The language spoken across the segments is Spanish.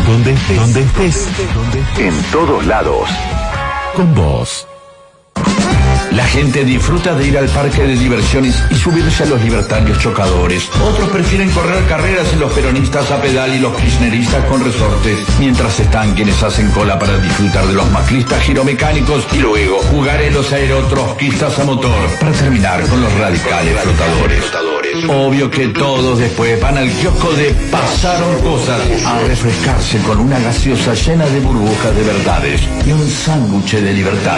Donde estés. En todos lados. Con vos. La gente disfruta de ir al parque de diversiones y subirse a los libertarios chocadores. Otros prefieren correr carreras en los peronistas a pedal y los kirchneristas con resortes. Mientras están quienes hacen cola para disfrutar de los macristas giromecánicos y luego jugar en los aerotrotskistas a motor. Para terminar con los radicales flotadores. Obvio que todos después van al kiosco de Pasaron Cosas a refrescarse con una gaseosa llena de burbujas de verdades y un sándwich de libertad.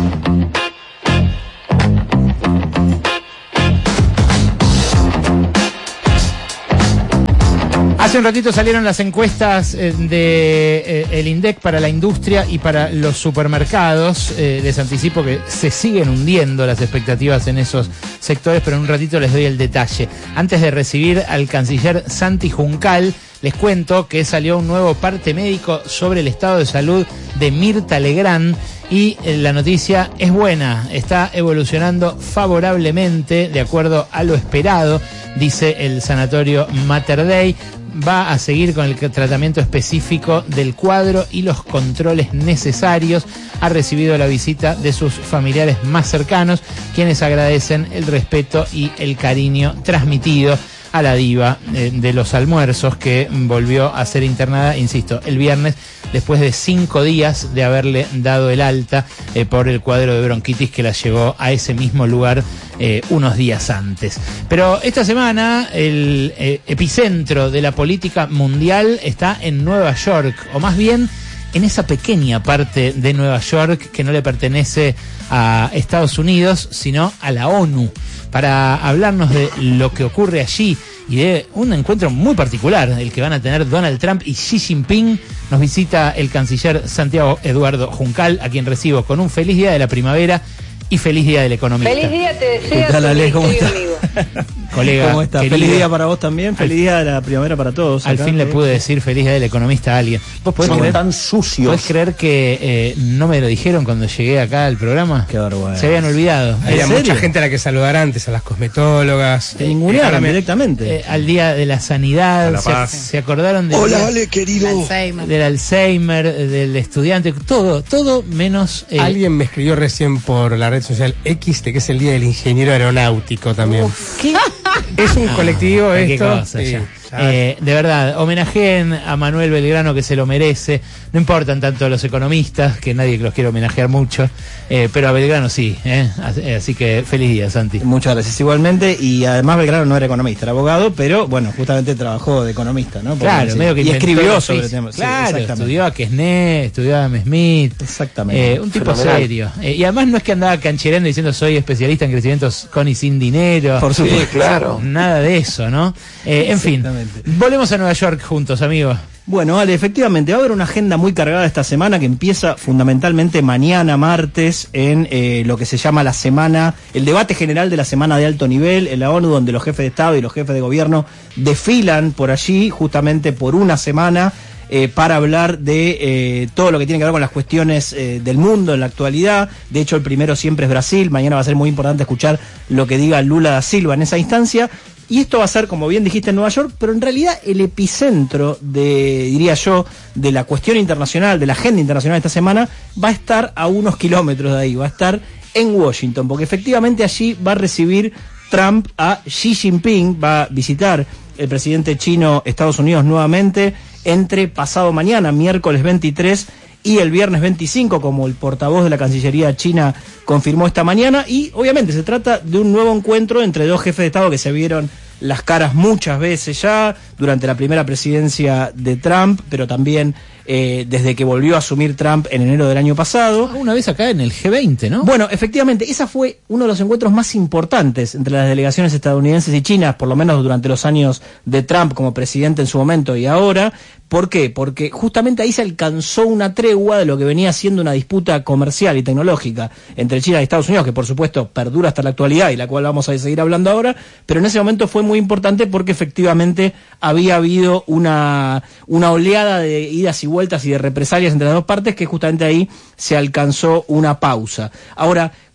Hace un ratito salieron las encuestas de el INDEC para la industria y para los supermercados. Les anticipo que se siguen hundiendo las expectativas en esos sectores, pero en un ratito les doy el detalle. Antes de recibir al canciller Santi Juncal, les cuento que salió un nuevo parte médico sobre el estado de salud de Mirta Legrand y la noticia es buena, está evolucionando favorablemente de acuerdo a lo esperado, dice el sanatorio Mater Dei. Va a seguir con el tratamiento específico del cuadro y los controles necesarios. Ha recibido la visita de sus familiares más cercanos, quienes agradecen el respeto y el cariño transmitido a la diva de los almuerzos, que volvió a ser internada, insisto, el viernes, después de 5 días de haberle dado el alta por el cuadro de bronquitis que la llevó a ese mismo lugar unos días antes. Pero esta semana el epicentro de la política mundial está en Nueva York, o más bien en esa pequeña parte de Nueva York que no le pertenece a Estados Unidos, sino a la ONU, para hablarnos de lo que ocurre allí y de un encuentro muy particular, el que van a tener Donald Trump y Xi Jinping. Nos visita el canciller Santiago Eduardo Juncal, a quien recibo con un feliz día de la primavera y feliz día del economista. Feliz día te desea. ¿Qué tal, Ale? ¿Cómo estás? Colega, ¿Cómo estás? Feliz día para vos también, feliz día de la primavera para todos. Al fin le pude decir feliz día del economista a alguien. ¿Vos podés creer, tan sucios? ¿Podés creer que no me lo dijeron cuando llegué acá al programa? Qué vergüenza. Se habían olvidado. Había mucha gente a la que saludar antes, a las cosmetólogas. Te ningunearon directamente. Al día de la sanidad, se acordaron del Hola, Ale, querido. del Alzheimer, del estudiante, todo menos... Alguien me escribió recién por la red social X de que es el día del ingeniero aeronáutico también. ¿Qué? Es un colectivo qué esto. cosa, ya. De verdad, homenajeen a Manuel Belgrano, que se lo merece. No importan tanto los economistas, que nadie los quiere homenajear mucho, pero a Belgrano sí, así que feliz día, Santi. Muchas gracias, igualmente. Y además Belgrano no era economista, era abogado, pero bueno, justamente trabajó de economista, ¿no? Claro, medio que y escribió sobre temas. Claro, sí, estudió a Quesné, estudió a M. Smith. Exactamente. Un tipo serio. Y además no es que andaba canchereando diciendo soy especialista en crecimientos con y sin dinero. Por supuesto. Sí, claro. Nada de eso, ¿no? En fin, volvemos a Nueva York juntos, amigos. Bueno, Ale, efectivamente, va a haber una agenda muy cargada esta semana que empieza fundamentalmente mañana, martes, en lo que se llama la semana, el debate general de la semana de alto nivel en la ONU, donde los jefes de Estado y los jefes de gobierno desfilan por allí justamente por una semana para hablar de todo lo que tiene que ver con las cuestiones del mundo en la actualidad. De hecho, el primero siempre es Brasil. Mañana va a ser muy importante escuchar lo que diga Lula da Silva en esa instancia. Y esto va a ser, como bien dijiste, en Nueva York, pero en realidad el epicentro diría yo, de la cuestión internacional, de la agenda internacional esta semana, va a estar a unos kilómetros de ahí, va a estar en Washington, porque efectivamente allí va a recibir Trump a Xi Jinping, va a visitar el presidente chino Estados Unidos nuevamente entre pasado mañana, miércoles 23, y el viernes 25, como el portavoz de la Cancillería china confirmó esta mañana. Y obviamente se trata de un nuevo encuentro entre dos jefes de Estado que se vieron las caras muchas veces ya durante la primera presidencia de Trump, pero también desde que volvió a asumir Trump en enero del año pasado. Una vez acá en el G20, ¿no? Bueno, efectivamente, ese fue uno de los encuentros más importantes entre las delegaciones estadounidenses y chinas, por lo menos durante los años de Trump como presidente en su momento y ahora. ¿Por qué? Porque justamente ahí se alcanzó una tregua de lo que venía siendo una disputa comercial y tecnológica entre China y Estados Unidos, que por supuesto perdura hasta la actualidad y la cual vamos a seguir hablando ahora, pero en ese momento fue muy importante porque efectivamente había habido una oleada de idas y vueltas y de represalias entre las dos partes, que justamente ahí se alcanzó una pausa. Ahora,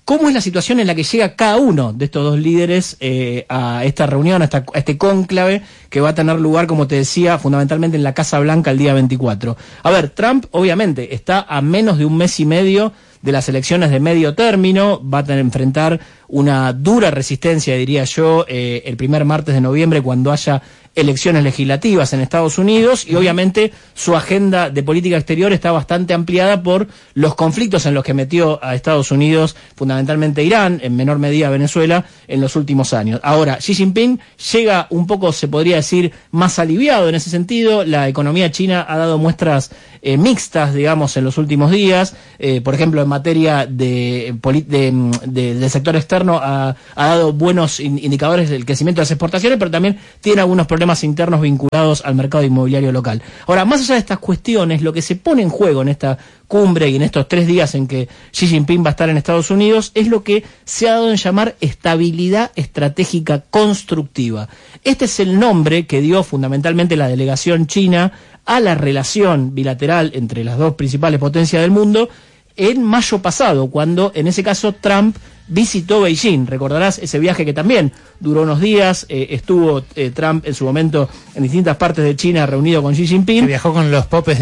¿Cómo es la situación en la que llega cada uno de estos dos líderes a esta reunión, a este cónclave que va a tener lugar, como te decía, fundamentalmente en la Casa Blanca el día 24? A ver, Trump obviamente está a menos de un mes y medio de las elecciones de medio término, va a tener que enfrentar una dura resistencia, diría yo, el primer martes de noviembre cuando haya elecciones legislativas en Estados Unidos, y obviamente su agenda de política exterior está bastante ampliada por los conflictos en los que metió a Estados Unidos, fundamentalmente Irán, en menor medida Venezuela, en los últimos años. Ahora, Xi Jinping llega un poco, se podría decir, más aliviado en ese sentido. La economía china ha dado muestras mixtas, digamos, en los últimos días. Por ejemplo, en materia del sector externo ha dado buenos indicadores del crecimiento de las exportaciones, pero también tiene algunos problemas internos vinculados al mercado inmobiliario local. Ahora, más allá de estas cuestiones, lo que se pone en juego en esta cumbre y en estos 3 días en que Xi Jinping va a estar en Estados Unidos es lo que se ha dado en llamar estabilidad estratégica constructiva. Este es el nombre que dio fundamentalmente la delegación china a la relación bilateral entre las dos principales potencias del mundo en mayo pasado, cuando en ese caso Trump visitó Beijing. Recordarás ese viaje que también duró unos días, estuvo Trump en su momento en distintas partes de China reunido con Xi Jinping. Que viajó con los popes